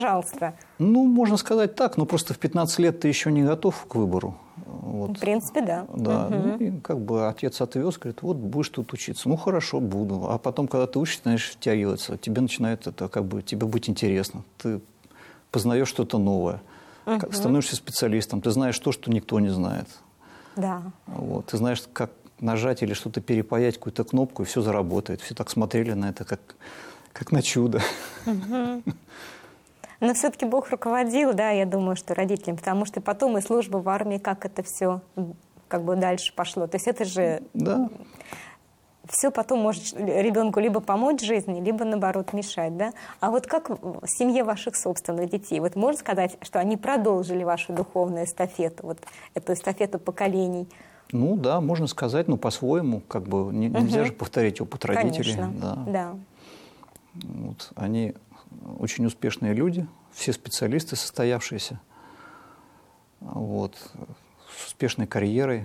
Пожалуйста. Ну, можно сказать так, но просто в 15 лет ты еще не готов к выбору. Вот. В принципе, да. Да, ну, и как бы отец отвез, говорит, вот будешь тут учиться. Ну, хорошо, буду. А потом, когда ты учишься, начинаешь втягиваться, тебе начинает это как бы, тебе быть интересно. Ты познаешь что-то новое, становишься специалистом, ты знаешь то, что никто не знает. Да. Вот. Ты знаешь, как нажать или что-то перепаять, какую-то кнопку, и все заработает. Все так смотрели на это, как на чудо. Но все-таки Бог руководил, да, я думаю, что родителям, потому что потом и служба в армии, как это все как бы дальше пошло. То есть это же Да. все потом может ребенку либо помочь жизни, либо наоборот мешать, да. А вот как в семье ваших собственных детей, вот можно сказать, что они продолжили вашу духовную эстафету, вот эту эстафету поколений? Ну да, можно сказать, но по-своему, как бы нельзя же повторить опыт родителей. Конечно, да. Вот, они очень успешные люди, все специалисты состоявшиеся, вот, с успешной карьерой.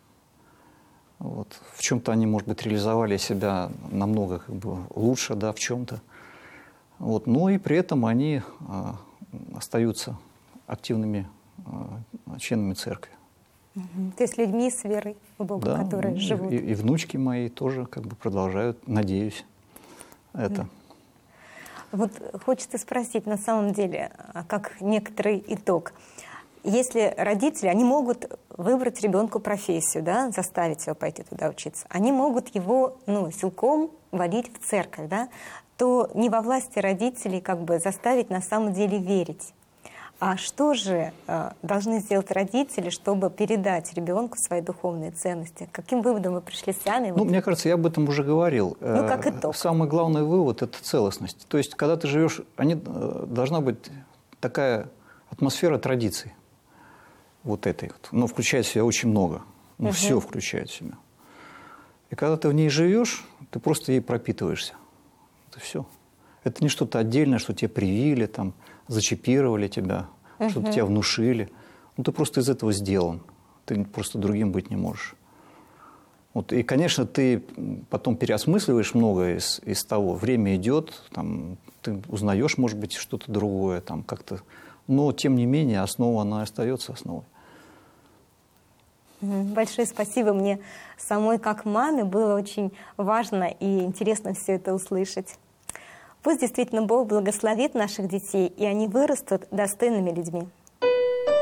Вот. В чем-то они, может быть, реализовали себя намного как бы, лучше, да, в чем-то. Вот. Но и при этом они остаются активными членами церкви. То есть людьми с верой в Бога, Да, которые живут. И внучки мои тоже как бы продолжают, надеюсь, это. Вот хочется спросить, на самом деле, как некоторый итог. Если родители, они могут выбрать ребенку профессию, да, заставить его пойти туда учиться, они могут его, силком водить в церковь, да, то не во власти родителей как бы заставить на самом деле верить. А что же должны сделать родители, чтобы передать ребенку свои духовные ценности? К каким выводам вы пришли сами? Ну, мне кажется, я об этом уже говорил. Ну, как итог. Самый главный вывод – это целостность. То есть, когда ты живешь, должна быть такая атмосфера традиций. Вот этой вот. Но включает в себя очень много. Все включает в себя. И когда ты в ней живешь, ты просто ей пропитываешься. Это все. Это не что-то отдельное, что тебе привили, там, зачипировали тебя, что-то тебя внушили. Ну, ты просто из этого сделан. Ты просто другим быть не можешь. Вот. И, конечно, ты потом переосмысливаешь многое из того. Время идет, там, ты узнаешь, может быть, что-то другое. Там, как-то. Но, тем не менее, основа, она остается основой. Большое спасибо. Мне самой, как маме, было очень важно и интересно все это услышать. Пусть действительно Бог благословит наших детей, и они вырастут достойными людьми.